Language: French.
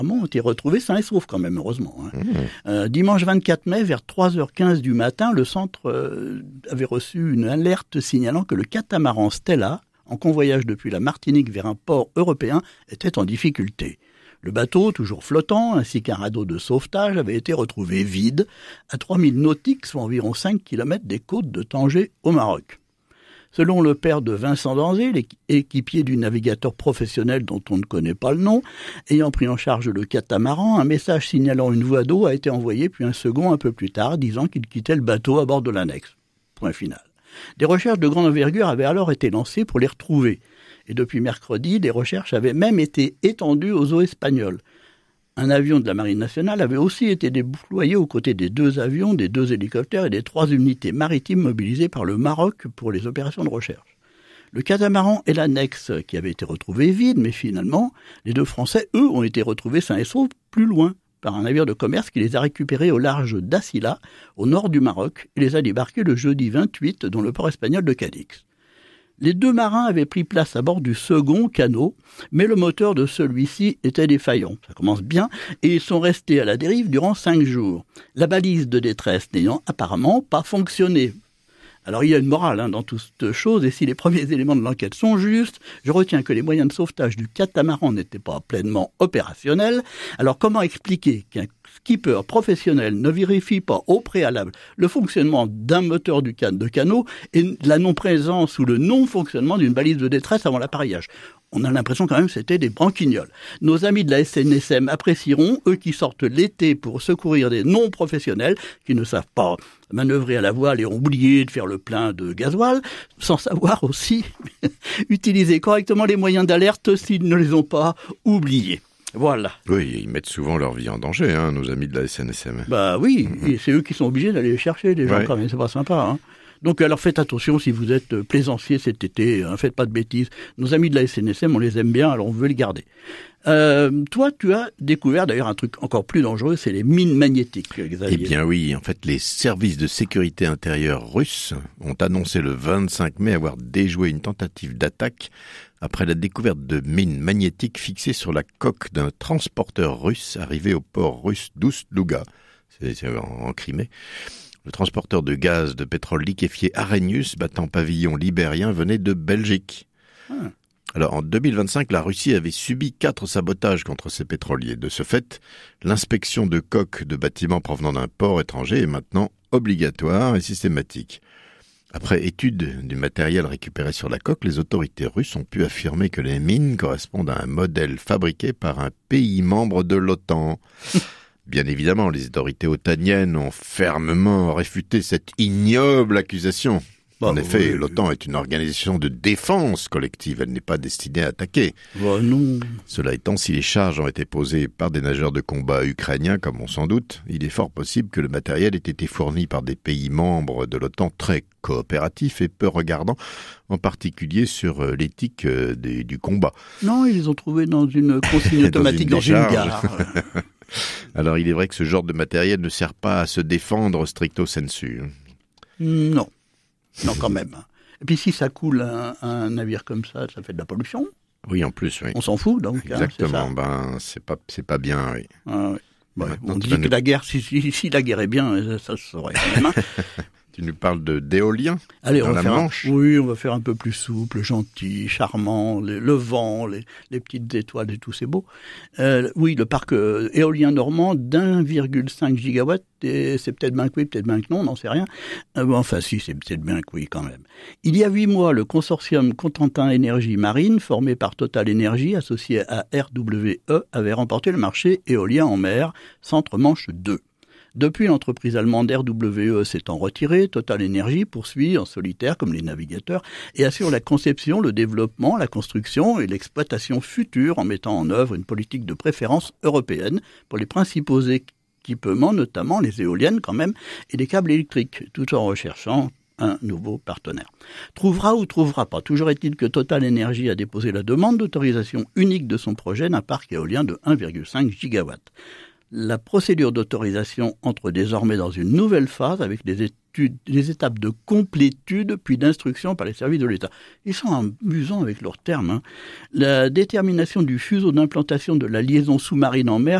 ont été retrouvés sains et saufs quand même, heureusement. Dimanche 24 mai, vers 3h15 du matin, le centre avait reçu une alerte signalant que le catamaran Stella, en convoyage depuis la Martinique vers un port européen, était en difficulté. Le bateau, toujours flottant, ainsi qu'un radeau de sauvetage, avait été retrouvé vide, à 3000 nautiques, soit environ 5 km des côtes de Tanger au Maroc. Selon le père de Vincent Danzé, l'équipier du navigateur professionnel dont on ne connaît pas le nom, ayant pris en charge le catamaran, un message signalant une voie d'eau a été envoyé, puis un second un peu plus tard, disant qu'il quittait le bateau à bord de l'annexe. Point final. Des recherches de grande envergure avaient alors été lancées pour les retrouver. Et depuis mercredi, des recherches avaient même été étendues aux eaux espagnoles. Un avion de la Marine nationale avait aussi été déployé aux côtés des 2 avions, des 2 hélicoptères et des 3 unités maritimes mobilisées par le Maroc pour les opérations de recherche. Le catamaran et l'annexe qui avaient été retrouvés vides, mais finalement, les 2 Français, eux, ont été retrouvés sains et saufs plus loin, par un navire de commerce qui les a récupérés au large d'Assila, au nord du Maroc, et les a débarqués le jeudi 28 dans le port espagnol de Cadix. Les 2 marins avaient pris place à bord du second canot, mais le moteur de celui-ci était défaillant. Ça commence bien, et ils sont restés à la dérive durant 5 jours. La balise de détresse n'ayant apparemment pas fonctionné. Alors il y a une morale dans toute cette chose, et si les premiers éléments de l'enquête sont justes, je retiens que les moyens de sauvetage du catamaran n'étaient pas pleinement opérationnels. Alors comment expliquer qu'un skipper professionnel ne vérifie pas au préalable le fonctionnement d'un moteur de canot et la non-présence ou le non-fonctionnement d'une balise de détresse avant l'appareillage? On a l'impression quand même que c'était des branquignoles. Nos amis de la SNSM apprécieront, eux qui sortent l'été pour secourir des non-professionnels qui ne savent pas manœuvrer à la voile et ont oublié de faire le plein de gasoil, sans savoir aussi utiliser correctement les moyens d'alerte s'ils ne les ont pas oubliés. Voilà. Oui, ils mettent souvent leur vie en danger, nos amis de la SNSM. Bah oui, et c'est eux qui sont obligés d'aller les chercher, les gens quand même, c'est pas sympa. Donc alors faites attention si vous êtes plaisancier cet été, faites pas de bêtises. Nos amis de la SNSM, on les aime bien, alors on veut les garder. Toi, tu as découvert d'ailleurs un truc encore plus dangereux, c'est les mines magnétiques, Xavier. Eh bien oui, en fait, les services de sécurité intérieure russes ont annoncé le 25 mai avoir déjoué une tentative d'attaque après la découverte de mines magnétiques fixées sur la coque d'un transporteur russe arrivé au port russe d'Oust-Louga, c'est en Crimée. Le transporteur de gaz de pétrole liquéfié Arrhenius, battant pavillon libérien, venait de Belgique. Alors, en 2025, la Russie avait subi 4 sabotages contre ses pétroliers. De ce fait, l'inspection de coques de bâtiments provenant d'un port étranger est maintenant obligatoire et systématique. Après étude du matériel récupéré sur la coque, les autorités russes ont pu affirmer que les mines correspondent à un modèle fabriqué par un pays membre de l'OTAN. Bien évidemment, les autorités otaniennes ont fermement réfuté cette ignoble accusation. En effet, l'OTAN est une organisation de défense collective, elle n'est pas destinée à attaquer. Non. Cela étant, si les charges ont été posées par des nageurs de combat ukrainiens, comme on s'en doute, il est fort possible que le matériel ait été fourni par des pays membres de l'OTAN très coopératifs et peu regardants, en particulier sur l'éthique du combat. Non, ils les ont trouvés dans une consigne automatique dans une gare. Alors, il est vrai que ce genre de matériel ne sert pas à se défendre stricto sensu. Non, quand même. Et puis si ça coule un navire comme ça fait de la pollution. Oui, en plus, oui. On s'en fout, donc. Exactement, c'est ça. Pas bien, oui. Ah, oui. On dit que la guerre, si la guerre est bien, ça se saurait quand même. Tu nous parles d'éolien dans la Manche. Oui, on va faire un peu plus souple, gentil, charmant, le vent, les petites étoiles et tout, c'est beau. Oui, le parc éolien normand d'1,5 gigawatt, et c'est peut-être bien que oui, peut-être bien que non, on n'en sait rien. Enfin si, c'est peut-être bien que oui quand même. Il y a 8 mois, le consortium Cotentin Énergie Marine, formé par Total Énergie, associé à RWE, avait remporté le marché éolien en mer, Centre Manche 2. Depuis, l'entreprise allemande RWE s'étant retirée, Total Energy poursuit en solitaire comme les navigateurs et assure la conception, le développement, la construction et l'exploitation future en mettant en œuvre une politique de préférence européenne pour les principaux équipements, notamment les éoliennes quand même, et les câbles électriques, tout en recherchant un nouveau partenaire. Trouvera ou trouvera pas, toujours est-il que Total Energy a déposé la demande d'autorisation unique de son projet d'un parc éolien de 1,5 gigawatt. La procédure d'autorisation entre désormais dans une nouvelle phase avec des étapes de complétude puis d'instruction par les services de l'État. Ils sont amusants avec leurs termes. La détermination du fuseau d'implantation de la liaison sous-marine en mer